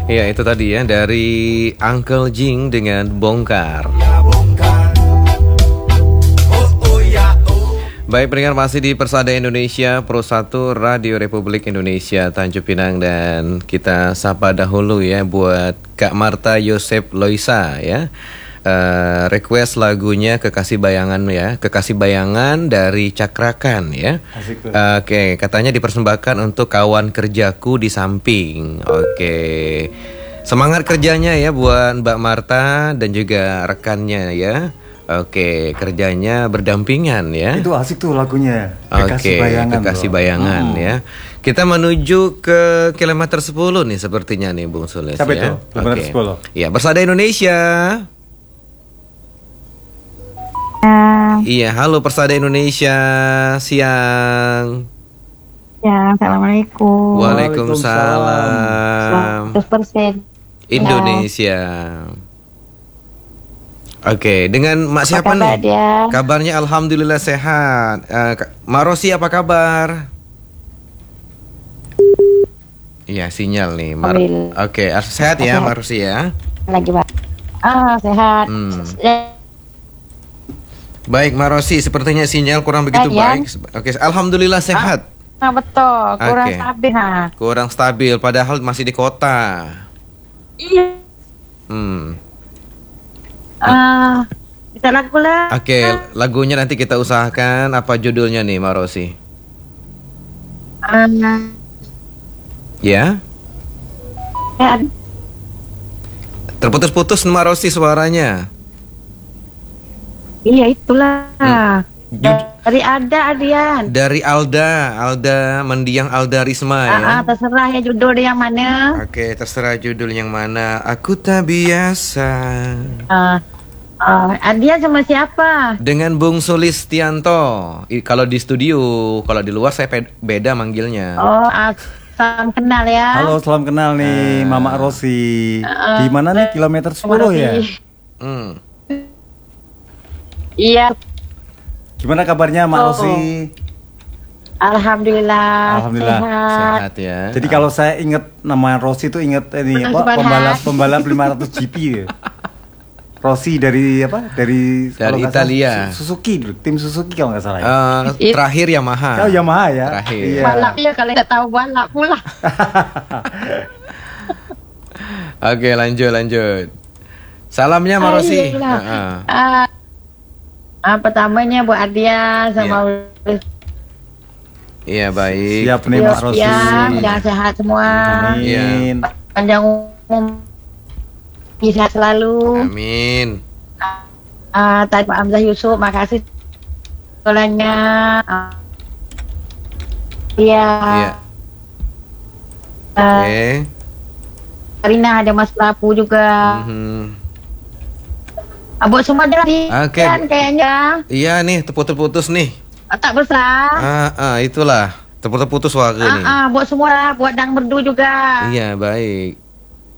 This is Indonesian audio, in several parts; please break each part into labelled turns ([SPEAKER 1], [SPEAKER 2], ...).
[SPEAKER 1] Ya, itu tadi ya dari Uncle Jing dengan Bongkar. Baik, pendengar masih di Persada Indonesia Pro 1 Radio Republik Indonesia Tanjung Pinang, dan kita sapa dahulu ya buat Kak Marta Yosep Loisa ya. Request lagunya Kekasih Bayangan ya, Kekasih Bayangan dari Cakrakan ya. Oke, katanya dipersembahkan untuk kawan kerjaku di samping. Oke. Semangat kerjanya ya buat Mbak Marta dan juga rekannya ya. Oke, kerjanya berdampingan ya.
[SPEAKER 2] Itu asik tuh lagunya. Kekasih Bayangan.
[SPEAKER 1] Kekasih Bayangan ya. Kita menuju ke kilometer 10 nih sepertinya nih Bung Sules.
[SPEAKER 2] Siapa
[SPEAKER 1] ya.
[SPEAKER 2] itu? Kilometer 10.
[SPEAKER 1] Ya, Persada Indonesia. Iya, halo Persada Indonesia, siang.
[SPEAKER 3] Ya, assalamualaikum.
[SPEAKER 1] Waalaikumsalam.
[SPEAKER 3] 100%
[SPEAKER 1] Indonesia. Oke, dengan Mak siapa nih?
[SPEAKER 3] Dia?
[SPEAKER 1] Kabarnya alhamdulillah sehat. Mak Rosi apa kabar? Iya, sinyal nih. Oke, sehat ya Mak Rosi ya.
[SPEAKER 3] Lagi Pak. Sehat.
[SPEAKER 1] Baik, Mak Rosi, sepertinya sinyal kurang begitu baik. Oke, alhamdulillah sehat.
[SPEAKER 3] Betul, kurang stabil.
[SPEAKER 1] Kurang stabil, padahal masih di kota.
[SPEAKER 3] Iya. Bisa lagu lah.
[SPEAKER 1] Oke, lagunya nanti kita usahakan. Apa judulnya nih, Mak Rosi? Ya? Terputus-putus Mak Rosi suaranya.
[SPEAKER 3] Iya, itulah. Dari Adian.
[SPEAKER 1] Dari Alda Mendiang Alda Risma ya.
[SPEAKER 3] Terserah ya judul yang mana.
[SPEAKER 1] Oke, terserah judul yang mana. Aku tak biasa.
[SPEAKER 3] Adian sama siapa?
[SPEAKER 1] Dengan Bung Sulistianto. Kalau di studio, kalau di luar saya beda manggilnya.
[SPEAKER 3] Salam kenal ya.
[SPEAKER 2] Halo, salam kenal nih Mama Rosi. Di mana nih kilometer 10 ya?
[SPEAKER 3] Iya.
[SPEAKER 2] Gimana kabarnya Mak Rosi?
[SPEAKER 3] Alhamdulillah.
[SPEAKER 1] Sehat ya.
[SPEAKER 2] Jadi kalau saya ingat nama Rosi itu ingat ini apa? Pembalap 500 GP ya. Rosi dari apa? Dari
[SPEAKER 1] Italia.
[SPEAKER 2] Suzuki, tim Suzuki kalau nggak salah.
[SPEAKER 1] Terakhir Yamaha.
[SPEAKER 2] Oh, Yamaha ya.
[SPEAKER 1] Terakhir.
[SPEAKER 2] Iya.
[SPEAKER 3] Balap ya, kalau tidak tahu balap pula.
[SPEAKER 1] Oke, lanjut. Salamnya Mak Rosi.
[SPEAKER 3] Pertamanya buat Adia sama
[SPEAKER 1] Iya, baik.
[SPEAKER 2] Siap nih Mak Rosi.
[SPEAKER 3] Jangan sehat semua.
[SPEAKER 2] Amin.
[SPEAKER 3] Panjang umur. Sehat selalu.
[SPEAKER 1] Amin.
[SPEAKER 3] Tadi Pak Hamzah Yusuf, makasih sekolahnya. Iya.
[SPEAKER 1] Oke.
[SPEAKER 3] Karina ada Mas Lapu juga. Abok semua dari kan kayaknya.
[SPEAKER 1] Iya nih, terputus-putus nih.
[SPEAKER 3] Tak besar.
[SPEAKER 1] Itulah. Terputus-putus warga nih.
[SPEAKER 3] Buat semua lah, buat Dang Merdu juga.
[SPEAKER 1] Iya, baik.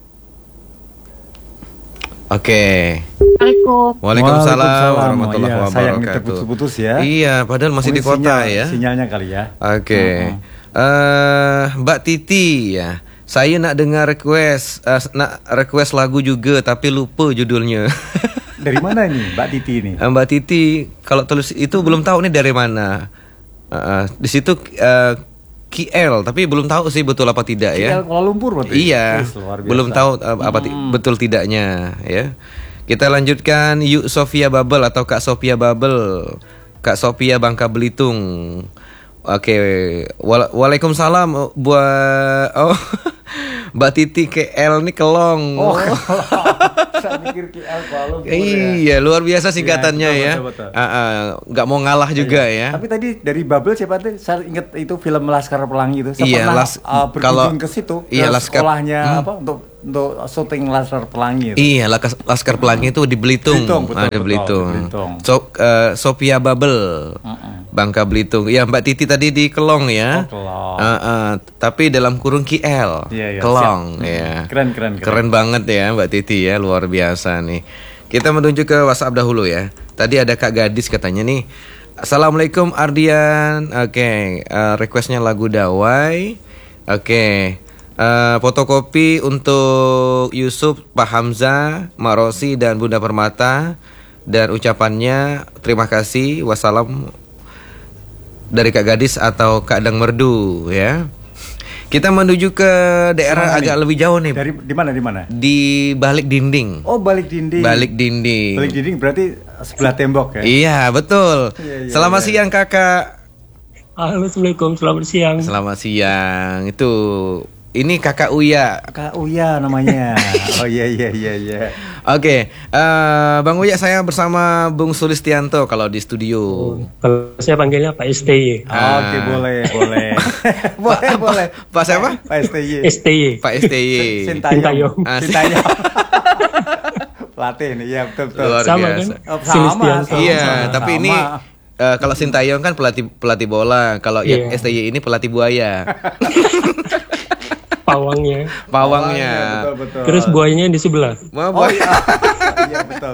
[SPEAKER 1] Oke.
[SPEAKER 3] Waalaikumsalam
[SPEAKER 1] warahmatullahi wabarakatuh.
[SPEAKER 2] Sayang terputus-putus ya.
[SPEAKER 1] Iya, padahal masih di kota ya.
[SPEAKER 2] Sinyalnya kali ya.
[SPEAKER 1] Oke. Mbak Titi ya. Saya nak dengar request lagu juga tapi lupa judulnya.
[SPEAKER 2] Dari mana ini Mbak Titi ini?
[SPEAKER 1] Mbak Titi kalau tulis itu belum tahu nih dari mana. Di situ KL, tapi belum tahu sih betul apa tidak ya.
[SPEAKER 2] KL Kuala Lumpur berarti.
[SPEAKER 1] Iya, belum tahu betul tidaknya ya. Kita lanjutkan Yuk Sofia Babel atau Kak Sofia Babel. Kak Sofia Bangka Belitung. Oke, waalaikumsalam buat Mbak Titi KL nih Kelong.
[SPEAKER 2] Saya mikir KL Kuala Lumpur.
[SPEAKER 1] Iya, luar biasa singkatannya ya. Nggak mau ngalah juga ya.
[SPEAKER 2] Tapi tadi dari Babel siapa tuh? Saya ingat itu film Laskar Pelangi itu. Saya pernah berkunjung ke situ. Ke sekolahnya apa untuk syuting Laskar Pelangi itu.
[SPEAKER 1] Iya, Laskar Pelangi itu di Belitung. Di Belitung. Sophia Babel. Bangka Belitung. Ya, Mbak Titi tadi di Kelong ya. Tapi dalam kurung KL. Kelong ya. Keren banget ya Mbak Titi ya, luar biasa nih. Kita menuju ke WhatsApp dahulu ya. Tadi ada Kak Gadis katanya nih. Assalamualaikum Ardian. Oke, requestnya lagu Dawai. Oke. Fotokopi untuk Yusuf, Pak Hamzah, Mak Rosi dan Bunda Permata. Dan ucapannya terima kasih, wassalam dari Kak Gadis atau Kak Dang Merdu ya. Kita menuju ke daerah agak lebih jauh nih.
[SPEAKER 2] Di mana?
[SPEAKER 1] Di balik dinding.
[SPEAKER 2] Oh, balik dinding.
[SPEAKER 1] Balik dinding
[SPEAKER 2] berarti sebelah tembok ya?
[SPEAKER 1] Iya, betul. Selamat siang Kakak.
[SPEAKER 4] Halo, Assalamualaikum, selamat siang.
[SPEAKER 1] Selamat siang. Ini Kakak Uya.
[SPEAKER 2] Kakak Uya namanya. Oh iya.
[SPEAKER 1] Oke, Bang Uya, saya bersama Bung Sulistianto kalau di studio.
[SPEAKER 4] Kalau saya panggilnya Pak STY.
[SPEAKER 2] Oke, boleh. boleh.
[SPEAKER 1] Pak siapa?
[SPEAKER 2] Pak STY.
[SPEAKER 1] Pak STY.
[SPEAKER 2] Sintayong. Pelatih nih, ya betul.
[SPEAKER 1] Luar
[SPEAKER 4] sama
[SPEAKER 1] biasa.
[SPEAKER 4] Kan?
[SPEAKER 2] Sama.
[SPEAKER 1] Iya, tapi ini kalau Sintayong kan pelatih bola, kalau STY ini pelatih buaya. Pawangnya.
[SPEAKER 2] Betul.
[SPEAKER 4] Terus buayanya di sebelah.
[SPEAKER 2] Iya, betul.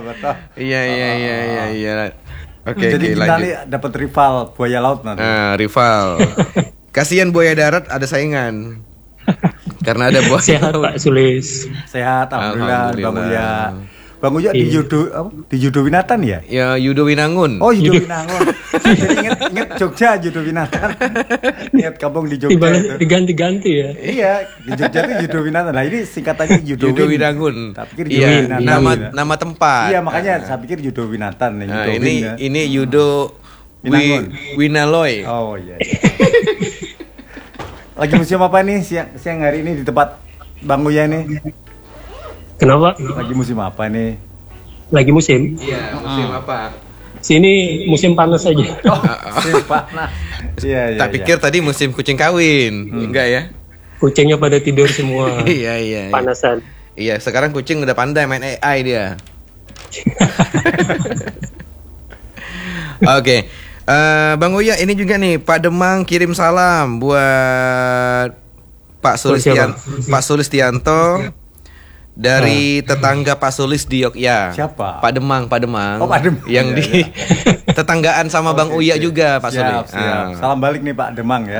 [SPEAKER 1] Iya. Oke,
[SPEAKER 2] jadi kita nih dapat rival buaya laut nanti.
[SPEAKER 1] Rival. Kasihan buaya darat ada saingan. Karena ada buaya.
[SPEAKER 4] Sehat Pak Sulis.
[SPEAKER 2] Sehat, alhamdulillah. Bang Uya di Judo Winatan ya?
[SPEAKER 1] Ya, Judo Winangun.
[SPEAKER 2] Oh, Judo Winangun. Jadi inget Jogja Judo Winatan. Ingat kampung di Jogja itu.
[SPEAKER 4] Diganti-ganti ya.
[SPEAKER 2] Iya, di Jogja itu Judo Winatan. Nah, ini singkatannya Judo
[SPEAKER 1] Winangun.
[SPEAKER 2] Tak pikir Judo Winatan.
[SPEAKER 1] Nama tempat.
[SPEAKER 2] Iya, makanya saya pikir Judo Winatan nih.
[SPEAKER 1] Nah, ini Judo Winaloy.
[SPEAKER 2] Oh iya. Lagi musim apa nih siang hari ini di tempat Bang Uya nih?
[SPEAKER 4] Kenapa?
[SPEAKER 2] Lagi musim apa nih?
[SPEAKER 4] Lagi musim?
[SPEAKER 1] Iya, musim apa?
[SPEAKER 4] Sini musim panas aja.
[SPEAKER 2] Musim panas. Iya.
[SPEAKER 1] Tak pikir tadi musim kucing kawin. Enggak ya?
[SPEAKER 4] Kucingnya pada tidur semua.
[SPEAKER 1] Iya.
[SPEAKER 4] Panasan.
[SPEAKER 1] Iya, sekarang kucing udah pandai main AI dia. Oke. Bang Uya, ini juga nih Pak Demang kirim salam buat Pak Sulistianto dari tetangga Pak Sulis di Yogyakarta.
[SPEAKER 2] Siapa?
[SPEAKER 1] Pak Demang.
[SPEAKER 2] Oh, Pak Demang.
[SPEAKER 1] Yang di tetanggaan sama Bang Uya juga Pak Sulis.
[SPEAKER 2] Siap. Salam balik nih Pak Demang ya.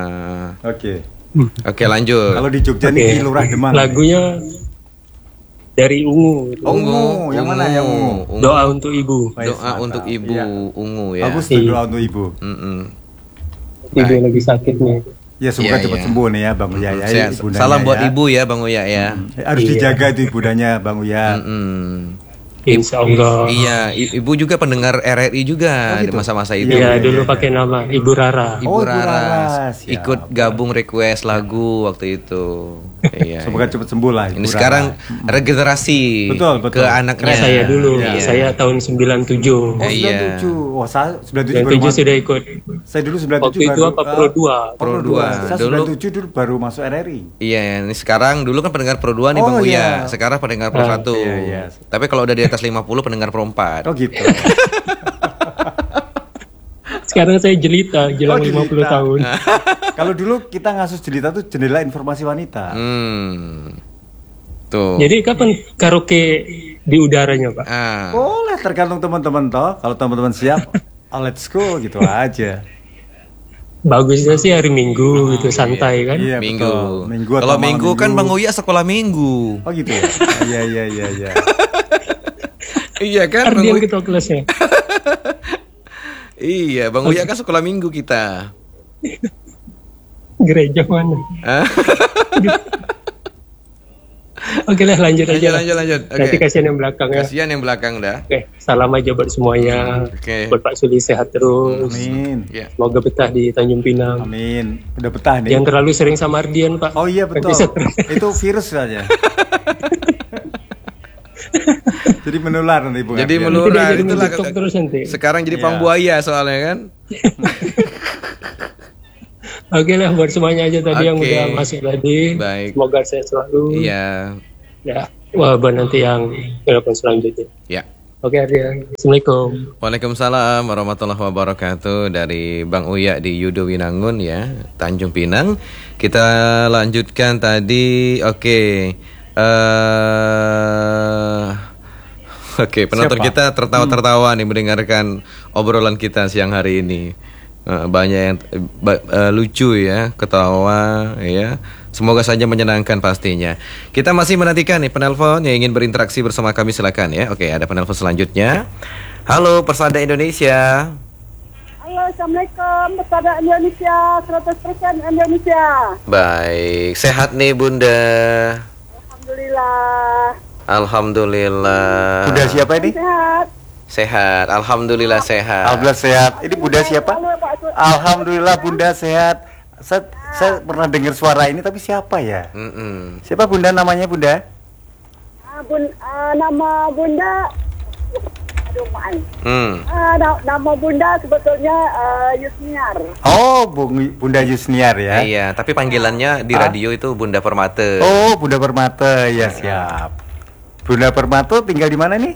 [SPEAKER 2] Oke,
[SPEAKER 1] lanjut.
[SPEAKER 2] Kalau di Jogja nih di Lurah Demang.
[SPEAKER 4] Lagunya dari Ungu.
[SPEAKER 2] Ungu, yang mana yang Ungu?
[SPEAKER 4] Doa untuk Ibu.
[SPEAKER 1] Doa untuk Ibu, ya. Ungu ya.
[SPEAKER 2] Bagus tuh doa untuk Ibu.
[SPEAKER 4] Ibu lagi sakit nih.
[SPEAKER 2] Ya semoga cepat sembuh nih ya Bang Uya ya.
[SPEAKER 1] Salam buat Ibu ya Bang Uya ya.
[SPEAKER 2] Harus dijaga itu ibundanya Bang Uya.
[SPEAKER 4] Insya Allah.
[SPEAKER 1] Iya, Ibu juga pendengar RRI juga di masa-masa itu.
[SPEAKER 4] Iya, dulu pakai nama Ibu Rara.
[SPEAKER 1] Ibu Rara ikut gabung request lagu waktu itu. Iya.
[SPEAKER 2] Semoga cepat sembuh lah.
[SPEAKER 1] Ini sekarang regenerasi ke anaknya.
[SPEAKER 4] Saya dulu, saya tahun 97.
[SPEAKER 2] Oh, 97. Oh, saya
[SPEAKER 4] 97 sudah ikut.
[SPEAKER 2] Saya dulu 97
[SPEAKER 4] waktu itu apa Pro 2.
[SPEAKER 2] Saya 97 dulu baru masuk RRI.
[SPEAKER 1] Iya, ini sekarang dulu kan pendengar Pro 2 nih Bang Uya. Sekarang pendengar Pro 1. Tapi kalau udah di atas 50 pendengar Pro 4.
[SPEAKER 2] Oh gitu.
[SPEAKER 4] Sekarang saya jelita, jelang 50 tahun.
[SPEAKER 2] Kalau dulu kita ngasus jelita tuh jendela informasi wanita.
[SPEAKER 1] Tuh.
[SPEAKER 4] Jadi kapan karaoke di udaranya, Pak?
[SPEAKER 2] Boleh, tergantung teman-teman toh. Kalau teman-teman siap, let's go gitu aja.
[SPEAKER 4] Bagusnya sih hari Minggu gitu, santai kan?
[SPEAKER 2] Iya,
[SPEAKER 1] Minggu. Kalau Minggu kan Bang Uya sekolah Minggu.
[SPEAKER 2] Oh gitu ya. Iya.
[SPEAKER 1] Iya kan?
[SPEAKER 4] Ardian ketua kelasnya.
[SPEAKER 1] Iya, Bang Uya kan sekolah Minggu kita.
[SPEAKER 4] Gereja mana? Oke lah, lanjut aja.
[SPEAKER 1] Lanjut.
[SPEAKER 4] Nanti kasihan yang belakang ya.
[SPEAKER 1] Kasihan yang belakang dah.
[SPEAKER 4] Oke, salam aja buat semuanya. Buat Pak Suli sehat terus.
[SPEAKER 2] Amin.
[SPEAKER 4] Semoga betah di Tanjung Pinang.
[SPEAKER 2] Amin. Udah betah nih.
[SPEAKER 4] Jangan terlalu sering sama Ardian, Pak.
[SPEAKER 2] Oh iya betul. Itu virus saja. Jadi menular nanti Bung.
[SPEAKER 1] Jadi menular
[SPEAKER 4] itulah terus nanti.
[SPEAKER 1] Sekarang jadi pangbuaya soalnya kan.
[SPEAKER 4] Oke lah buat semuanya aja tadi yang udah masuk tadi.
[SPEAKER 1] Baik.
[SPEAKER 4] Semoga sehat selalu.
[SPEAKER 1] Iya.
[SPEAKER 4] Ya, buat nanti yang telepon selanjutnya.
[SPEAKER 1] Ya.
[SPEAKER 4] Oke Ardian. Assalamualaikum.
[SPEAKER 1] Waalaikumsalam warahmatullahi wabarakatuh dari Bang Uya di Judo Winangun ya, Tanjung Pinang. Kita lanjutkan tadi. Oke, penonton kita tertawa-tertawa nih mendengarkan obrolan kita siang hari ini. Banyak yang lucu ya, ketawa ya. Semoga saja menyenangkan pastinya. Kita masih menantikan nih penelpon yang ingin berinteraksi bersama kami, silakan ya. Oke, ada penelpon selanjutnya. Halo Persada Indonesia.
[SPEAKER 5] Halo, Assalamualaikum Persada Indonesia, 100% Indonesia.
[SPEAKER 1] Baik, sehat nih Bunda.
[SPEAKER 5] Alhamdulillah.
[SPEAKER 1] Alhamdulillah.
[SPEAKER 2] Bunda siapa ini?
[SPEAKER 5] Sehat.
[SPEAKER 1] Sehat, alhamdulillah sehat.
[SPEAKER 2] Alhamdulillah sehat. Ini Bunda siapa? Alhamdulillah Bunda sehat. Saya pernah dengar suara ini, tapi siapa ya? Siapa Bunda namanya Bunda?
[SPEAKER 5] Nama Bunda. Aduh, nama Bunda sebetulnya Yusniar.
[SPEAKER 2] Oh, Bunda Yusniar ya?
[SPEAKER 1] Iya, tapi panggilannya di radio itu Bunda Permata.
[SPEAKER 2] Oh, Bunda Permata, ya siap. Bunda Permata tinggal di mana nih?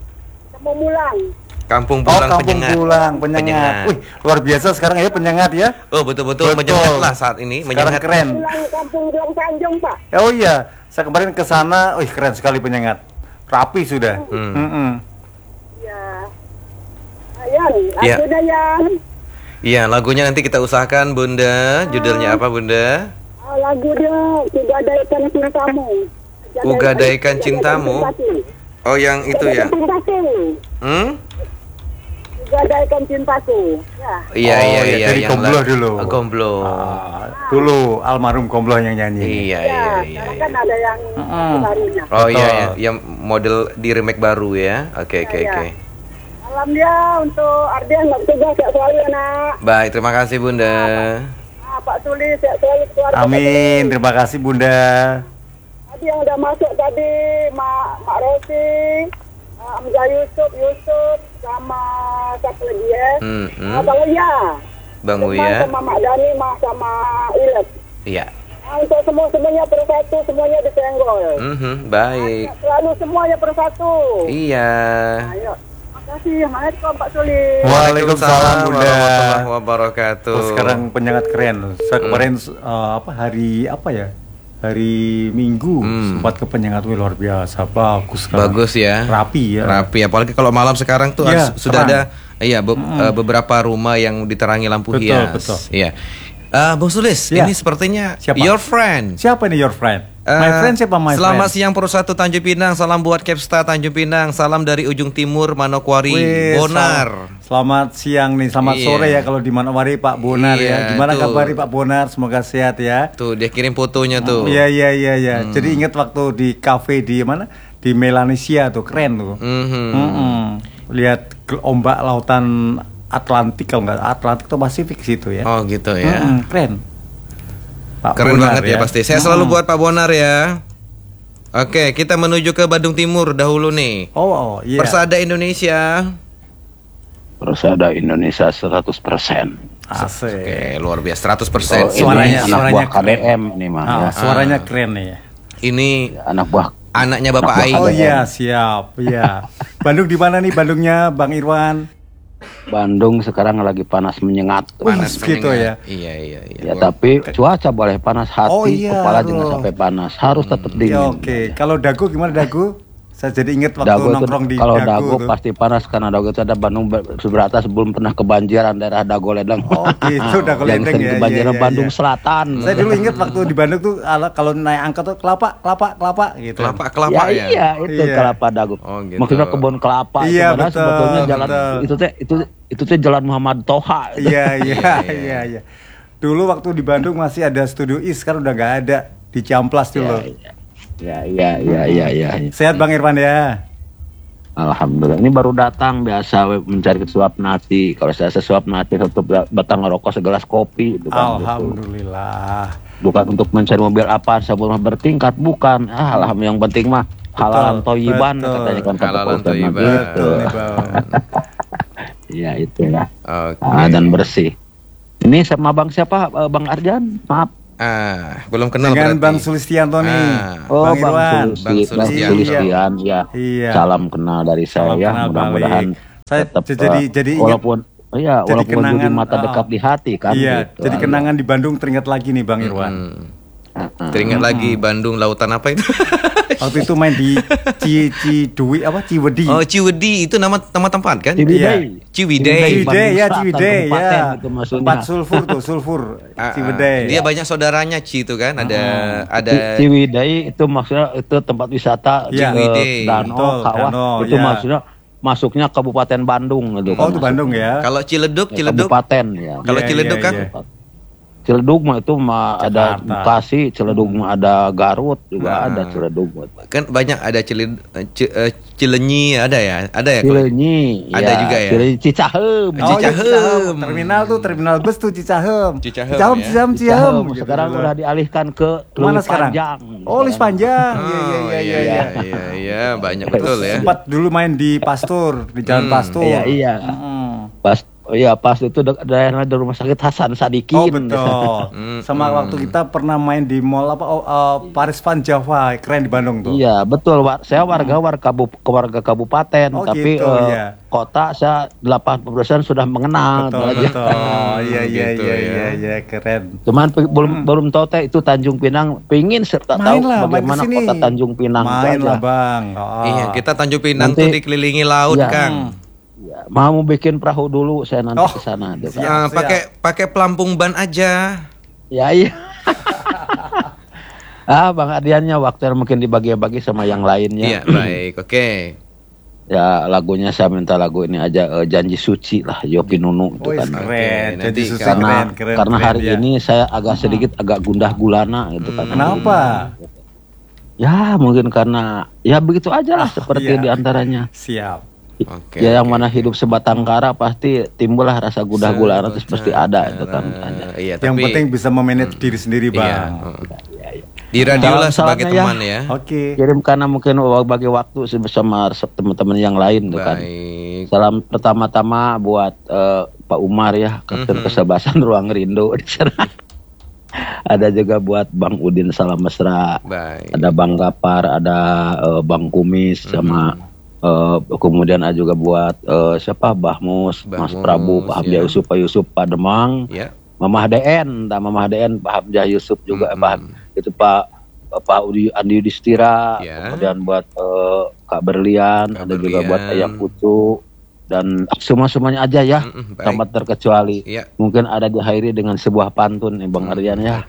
[SPEAKER 1] Kampung Bulang
[SPEAKER 2] Penyengat. Bulang Penyengat. Wih, luar biasa sekarang ya Penyengat ya.
[SPEAKER 1] Oh, betul-betul menyengat lah saat ini.
[SPEAKER 2] Sekarang keren.
[SPEAKER 5] Kampung Bulang Tanjung, Pak.
[SPEAKER 2] Oh iya, saya kemarin ke sana. Wih, keren sekali Penyengat. Rapi sudah.
[SPEAKER 5] Iya. Lagunya Yan.
[SPEAKER 1] Iya, lagunya nanti kita usahakan Bunda. Judulnya apa Bunda?
[SPEAKER 5] Lagunya Ugadaikan Cintamu.
[SPEAKER 1] Ugadaikan Cintamu. Oh, yang itu ya.
[SPEAKER 5] Gadaikan cintaku.
[SPEAKER 1] Ya. Iya.
[SPEAKER 2] Dari Gombloh dulu.
[SPEAKER 1] Gombloh.
[SPEAKER 2] Dulu almarhum Gombloh yang nyanyi.
[SPEAKER 1] Iya.
[SPEAKER 5] Kan ada yang barunya.
[SPEAKER 1] Oh iya, yang model di remake baru ya. Oke.
[SPEAKER 5] Alhamdulillah untuk Ardian tugas sehat selalu nak.
[SPEAKER 1] Baik, terima kasih Bunda.
[SPEAKER 5] Pak Suli sehat selalu keluarga.
[SPEAKER 2] Amin, terima kasih Bunda.
[SPEAKER 5] Tadi yang udah masuk tadi Mak Rosi, Amza Yusuf sama siapa lagi ya? Bang Uya.
[SPEAKER 1] Bang Uya.
[SPEAKER 5] Sama Mak Dani, sama Ilet.
[SPEAKER 1] Iya.
[SPEAKER 5] Untuk semuanya persatu, semuanya disenggol.
[SPEAKER 1] Baik.
[SPEAKER 5] Selalu semuanya persatu.
[SPEAKER 1] Iya.
[SPEAKER 5] Ayo. Terima kasih. Assalamualaikum Pak Suli.
[SPEAKER 2] Waalaikumsalam Bunda.
[SPEAKER 1] Warahmatullahi wabarakatuh.
[SPEAKER 2] Sekarang Penyengat keren. Saya kemarin hari Minggu sempat ke Penyengat, luar biasa, bagus kan.
[SPEAKER 1] Bagus ya.
[SPEAKER 2] Rapi ya.
[SPEAKER 1] Rapi, apalagi kalau malam sekarang tuh sudah
[SPEAKER 2] terang.
[SPEAKER 1] Ada beberapa rumah yang diterangi lampu hias.
[SPEAKER 2] Betul.
[SPEAKER 1] Iya. Bung Sulis, ini sepertinya
[SPEAKER 2] siapa?
[SPEAKER 1] Your friend.
[SPEAKER 2] Siapa ini your friend? My friend siapa my
[SPEAKER 1] Selamat
[SPEAKER 2] friend?
[SPEAKER 1] siang Pro1 Tanjung Pinang. Salam buat Kepsta Tanjung Pinang. Salam dari ujung timur Manokwari. Bonar.
[SPEAKER 2] Selamat siang nih, selamat sore ya kalau di Manokwari Pak Bonar ya. Gimana kabar Pak Bonar? Semoga sehat ya.
[SPEAKER 1] Tuh dia kirim fotonya tuh.
[SPEAKER 2] Iya. Jadi ingat waktu di kafe di mana? Di Melanesia tuh, keren tuh. Lihat ombak lautan Atlantik, kalau nggak Atlantik atau Pasifik situ ya.
[SPEAKER 1] Oh gitu ya.
[SPEAKER 2] Keren. Pak
[SPEAKER 1] Keren
[SPEAKER 2] Bonar
[SPEAKER 1] banget ya pasti. Saya selalu buat Pak Bonar ya. Oke, kita menuju ke Bandung Timur dahulu nih.
[SPEAKER 2] Oh iya.
[SPEAKER 1] Persada Indonesia.
[SPEAKER 6] Persada Indonesia 100%.
[SPEAKER 2] Asik.
[SPEAKER 1] Oke, luar biasa 100%.
[SPEAKER 2] Suaranya
[SPEAKER 6] buah KDM nih mah.
[SPEAKER 2] Suaranya keren nih ya.
[SPEAKER 1] Ini
[SPEAKER 2] anaknya
[SPEAKER 1] Bapak Aing.
[SPEAKER 2] Oh iya, siap. Iya. Bandung di mana nih Bandungnya, Bang Irwan?
[SPEAKER 6] Bandung sekarang lagi panas menyengat.
[SPEAKER 2] Panas gitu ya.
[SPEAKER 1] Iya.
[SPEAKER 6] Ya, tapi cuaca boleh panas, hati, kepala jangan sampai panas. Harus tetap dingin.
[SPEAKER 2] Oke. Kalau dagu gimana dagu? Saya jadi ingat waktu nongkrong di
[SPEAKER 6] kalau
[SPEAKER 2] dagu
[SPEAKER 6] pasti panas karena dagu itu ada Bandung seberata sebelum pernah kebanjiran daerah Dago Ledeng.
[SPEAKER 2] Oh gitu, Dago Ledeng ya.
[SPEAKER 6] Kebanjiran Bandung Selatan.
[SPEAKER 2] Saya dulu ingat waktu di Bandung tuh kalau naik angkot tuh kelapa gitu.
[SPEAKER 1] Kelapa ya.
[SPEAKER 6] Iya, itu kelapa Dago.
[SPEAKER 1] Oh, gitu.
[SPEAKER 6] Maksudnya kebun kelapa.
[SPEAKER 2] Iya,
[SPEAKER 6] betul, sebetulnya jalan itu teh jalan Muhammad Toha.
[SPEAKER 2] Iya. Dulu waktu di Bandung masih ada Studio Is, kan udah nggak ada, di Ciamplas dulu.
[SPEAKER 6] Iya.
[SPEAKER 2] Sehat Bang Irwan ya.
[SPEAKER 6] Alhamdulillah. Ini baru datang biasa mencari suap nasi. Kalau saya sesuap nasi satu batang rokok segelas kopi.
[SPEAKER 2] Alhamdulillah.
[SPEAKER 6] Bukan untuk mencari mobil apa, sebelum bertingkat bukan. Alhamdulillah yang penting mah halalan toyiban katanya kan
[SPEAKER 1] halalan toyiban.
[SPEAKER 6] Iya itu ya.
[SPEAKER 1] Okay.
[SPEAKER 6] Dan bersih. Ini sama Bang siapa? Bang Arjan? Maaf.
[SPEAKER 1] Belum kenal
[SPEAKER 2] dengan
[SPEAKER 1] berarti.
[SPEAKER 2] Bang Sulistianto nih.
[SPEAKER 6] Oh,
[SPEAKER 2] Bang Irwan.
[SPEAKER 6] Bang Sulistian ya.
[SPEAKER 2] Iya.
[SPEAKER 6] Salam kenal dari saya ya. Mudah-mudahan
[SPEAKER 2] saya
[SPEAKER 6] tetap
[SPEAKER 2] jadi
[SPEAKER 6] walaupun walaupun di mata dekat di hati kan.
[SPEAKER 2] Iya,
[SPEAKER 6] gitu.
[SPEAKER 2] jadi kenangan di Bandung teringat lagi nih Bang Irwan.
[SPEAKER 1] Teringat lagi Bandung lautan apa itu?
[SPEAKER 2] Waktu itu main di Ciwidey apa Ciwidey.
[SPEAKER 1] Oh, Ciwidey itu nama tempat kan?
[SPEAKER 2] Iya.
[SPEAKER 1] Ciwidey.
[SPEAKER 2] Ciwidey ya.
[SPEAKER 6] Itu maksudnya.
[SPEAKER 2] Tempat sulfur Ciwidey.
[SPEAKER 1] Dia banyak saudaranya Ci itu kan. Ada
[SPEAKER 6] Ciwidey itu maksudnya itu tempat wisata
[SPEAKER 1] Ciwidey.
[SPEAKER 6] Danau, kawah. Itu maksudnya masuknya Kabupaten Bandung gitu.
[SPEAKER 2] Oh, itu Bandung ya.
[SPEAKER 1] Kalau Ciledug.
[SPEAKER 6] Kabupaten ya.
[SPEAKER 1] Kalau Ciledug kan?
[SPEAKER 6] Ciledug mah itu mah ada Bekasi, Ciledug mah ada Garut juga ada Ciledug.
[SPEAKER 1] Kan banyak ada Cilenyi ada ya
[SPEAKER 6] Cilenyi
[SPEAKER 1] ada juga ya.
[SPEAKER 6] Cilenyi Cicahem.
[SPEAKER 1] Cicahem.
[SPEAKER 2] Terminal bus tuh Cicahem.
[SPEAKER 1] Cicahem.
[SPEAKER 6] Sekarang udah dialihkan ke
[SPEAKER 2] mana
[SPEAKER 6] Luis
[SPEAKER 2] sekarang?
[SPEAKER 6] Panjang.
[SPEAKER 2] Oh, Luis Panjang.
[SPEAKER 1] Iya, banyak betul ya.
[SPEAKER 2] Sempat dulu main di Pastur, di Jalan Pastur.
[SPEAKER 6] Iya. Pas itu daerah rumah sakit Hasan Sadikin.
[SPEAKER 2] Oh betul. Sama waktu kita pernah main di mall apa Paris Van Java, keren di Bandung tuh.
[SPEAKER 6] Iya betul. Saya warga kabupaten, tapi
[SPEAKER 2] gitu, ya.
[SPEAKER 6] Kota saya 80% sudah mengenal.
[SPEAKER 2] Betul. Iya keren.
[SPEAKER 6] Cuman belum tahu teh itu Tanjung Pinang. Pengen serta tahu bagaimana kota Tanjung Pinang.
[SPEAKER 2] Main lah Bang.
[SPEAKER 1] Iya, kita Tanjung Pinang tuh dikelilingi laut Kang.
[SPEAKER 6] Ya, mau bikin perahu dulu saya nanti ke sana.
[SPEAKER 1] Pakai pelampung ban aja.
[SPEAKER 6] Ya iya. Bang Adiannya waktu mungkin dibagi-bagi sama yang lainnya.
[SPEAKER 1] Iya, baik. Oke.
[SPEAKER 6] Ya lagunya saya minta lagu ini aja Janji Suci lah Yopi Nunu itu kan.
[SPEAKER 2] Keren.
[SPEAKER 1] Nanti
[SPEAKER 6] karena hari ini saya agak gundah gulana gitu kan.
[SPEAKER 2] Kenapa?
[SPEAKER 6] Ya mungkin karena ya begitu aja lah seperti diantaranya.
[SPEAKER 2] Siap.
[SPEAKER 6] Yang mana hidup sebatang kara pasti timbullah rasa gundah gulana terus pasti ada itu kan.
[SPEAKER 2] Iya, yang penting bisa memanage diri sendiri Bang.
[SPEAKER 1] Di radio lah sebagai teman ya.
[SPEAKER 2] Oke.
[SPEAKER 6] Kirim karena mungkin bagi waktu bersama teman-teman yang lain tuh kan. Salam pertama-tama buat Pak Umar ya, Kapten Kesebasan Ruang Rindu di sana. Ada juga buat Bang Udin Salam Mesra. Ada Bang Gapar, ada Bang Kumis sama kemudian ada juga buat siapa Bahmus, Mas Prabu, Pak Hamzah Yusuf, Pak Demang, Mamah DN, Pak Hamzah Yusuf juga, itu Pak Andi Yudhistira, kemudian buat Kak Berlian, ada juga buat Ayah Putu dan semuanya aja ya, tanpa terkecuali. Mungkin ada diakhiri dengan sebuah pantun Bang Aryan ya.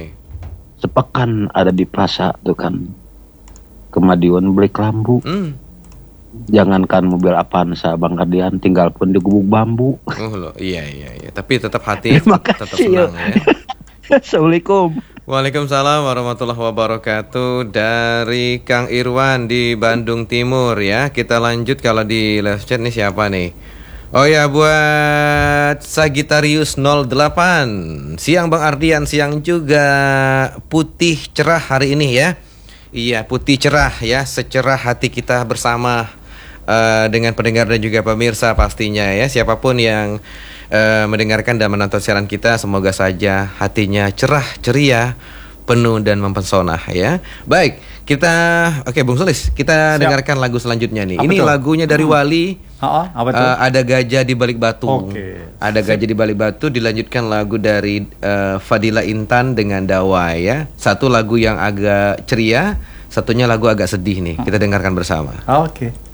[SPEAKER 6] Sepekan ada di Plaza tuh kan, kemajuan beli kelambu. Jangankan mobil Avanza Bang Ardian, tinggal pun di gubuk bambu.
[SPEAKER 1] Iya. Tapi tetap hati tetap senang ya.
[SPEAKER 6] Assalamualaikum.
[SPEAKER 1] Waalaikumsalam warahmatullahi wabarakatuh. Dari Kang Irwan di Bandung Timur ya. Kita lanjut kalau di live chat nih siapa nih? Oh ya, buat Sagittarius 08. Siang Bang Ardian, siang juga putih cerah hari ini ya. Iya, putih cerah ya, secerah hati kita bersama dengan pendengar dan juga pemirsa pastinya ya. Siapapun yang mendengarkan dan menonton siaran kita, semoga saja hatinya cerah, ceria, penuh dan mempesona ya. Baik, oke Bung Sulis, kita dengarkan lagu selanjutnya nih. Ini lagunya dari Wali. Ada gajah di balik batu. Ada gajah di balik batu, dilanjutkan lagu dari Fadila Intan dengan Dawai ya. Satu lagu yang agak ceria, satunya lagu agak sedih nih. Kita dengarkan bersama.
[SPEAKER 2] Oke.